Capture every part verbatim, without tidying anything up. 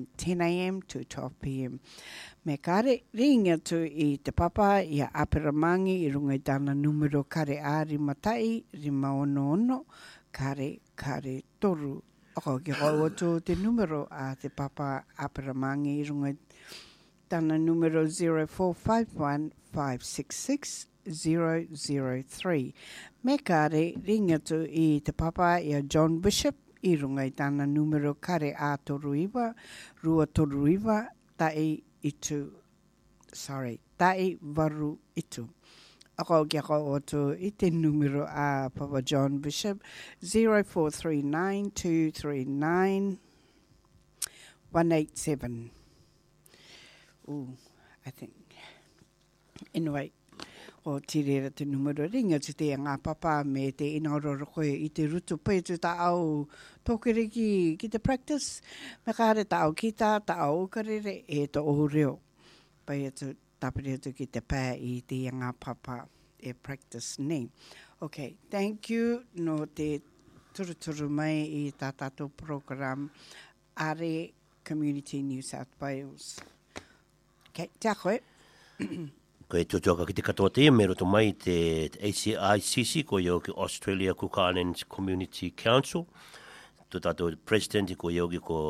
ten a.m. to twelve p.m. Me kare ringa tu I te papa I a Apiramangi I runga I tana numero kare a rimatai rima ono ono kare kare toru. Ako ki ko tu te numero a te papa Apiramangi I runga tana numero zero four five one five six six zero zero three. Me kare ringa tu I te papa I a John Bishop I runga I tana numero kare a toru iwa, rua toru iwa, tai itu, sorry, tai varu itu. Ako ki ako oto I te numero a Papa John Bishop, zero four three nine two three nine one eight seven. Ooh, I think. Anyway. O tirera te numero ringa te te ngā papa me te inaurora koe I te rutu pai tu ta au tōkere ki, ki te practice. Me kāre ta au ki tā, ta au karere e to o reo. Pai atu tapere atu ki te pā I te ngā papa e practice ne. Okay, thank you no te turuturu mai I tā tātou program Are Community New South Wales. Okay, tia koe. Koe tutuaka ki te katoa te me roto mai te A C I C C ko iau ki Australia Cook Islands Community Council. Tu tātou president ko iau ki ko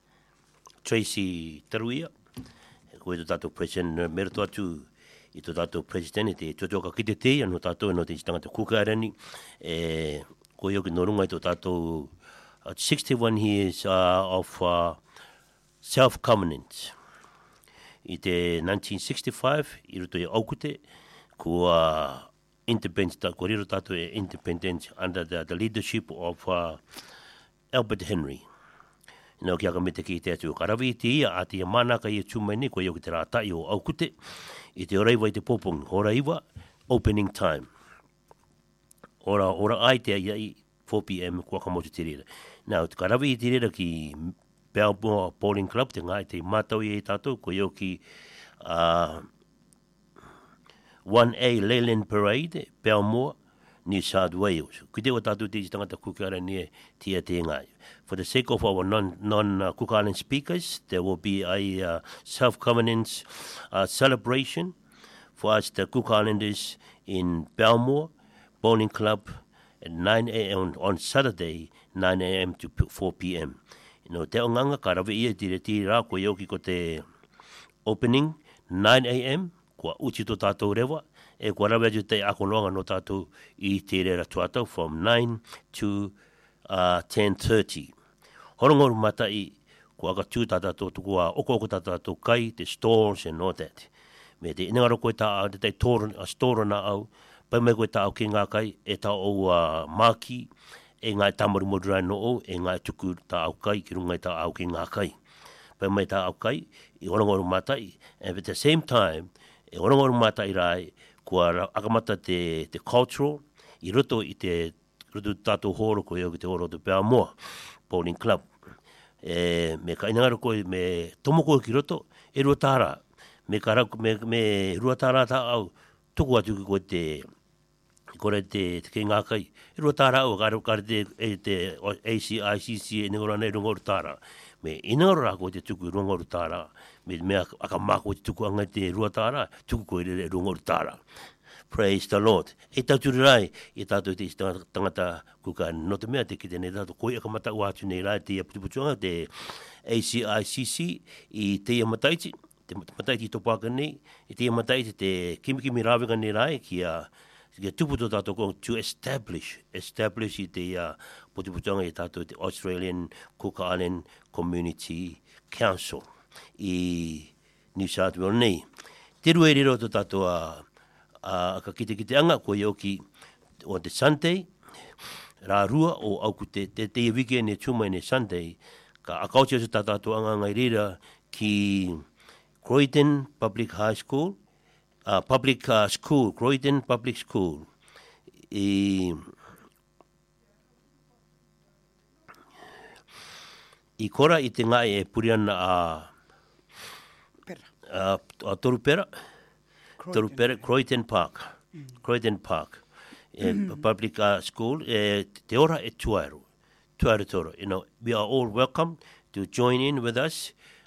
Tracy Taruia. Koe tu tātou president me roto atu I tu tātou president te tutuaka ki te te anu tātou no te tangata Cook Island. E, ko iau ki norunga I tu tātou uh, sixty-one years uh, of uh, self-governance. I te nineteen sixty-five, I roto I aukute, kua independence, ko riro tātou e independence under the, the leadership of uh, Albert Henry. Nau ki aka me te ki te atu karawi te ia, a te manaka I tūmai ne, ko iau ki te rātai o aukute, I te oraiwa I te popong, hora iwa, opening time. Ora, ora ai te ia I four p.m. kua kamotu te rira. Nau, te karawi te rira ki Belmore Bowling Club, te ngai te mātau I e tātou, ko iau ki uh, one A Leyland Parade, Belmore, New South Wales. Ki te o tātou te tangata Cook Island ne tia te ngai. For the sake of our non, non uh, Cook Island speakers, there will be a uh, self-governance uh, celebration for us, the Cook Islanders in Belmore Bowling Club at nine a.m. on Saturday, nine a.m. to four p.m. No te onganga ka rawe ia tire tira ko iau ki ko te opening nine a.m. Kua uti to tātou rewa e kua rawe atu te akononga no tātou I te rera tuatau from nine to uh, ten thirty. Horongoru matai kua ka tū tātou tuku a oko oko tātou kai, te stores and all that. Me te inangaro koe tā au, te tōro, a store na au, pai mai koe tā au ki ngā kai e tā au uh, maki, e ngai tamaru modurai no o, e ngai tuku tā au kai, ki rungai tā au ki ngā kai. Pai mai tā au kai, I orongoru matai, and at the same time, e orongoru matai rai, kua akamata te, te cultural, I roto I te roto tātou horo ko iau ki te horo te Belmore Bowling Club. E, me ka inangaro koe, me tomo koe ki roto, e rua tāra. Me, ka, me, me rua tāra tā au, tuku atu ki koe te, kore te, te ke ngā kai. E rua tāra au, kare, kare te, e te A C I C C e ningora nei rungoru tāra. Me inangaro rako te tuku rungoru tāra. Me, me aka mako te tuku anga te rua tāra, tuku koe re rungoru tāra. Praise the Lord. E tauturi rai, e tātou te tangata kuka no te mea te ki tēnei tātou koe aka mata wātu nei rai te aputuputuanga, te A C I C C I te amataiti, te mataiti topaka nei, I te amataiti te kimikimi rāwenga nei rai ki a Ki tuputo tātou kong to establish, establish I te uh, putuputuanga I tātou te Australian Cook Island Community Council I New South Wales nei. Te rua e riro to tātou a uh, ka kite kite anga ko iau ki o te Sunday, rā rua o au ku te te te wike ne tumai ne Sunday, ka akautia to tātou anga ngai rira ki Croydon Public High School, Uh, public uh, school, Croydon Public School. I, I kora I te ngai e puriana a, a, a Torupera, Torupera, Croydon Park, mm. Croydon Park, mm-hmm. Public uh, School. E, te ora e tuaru, tuaru toro. You know, we are all welcome to join in with us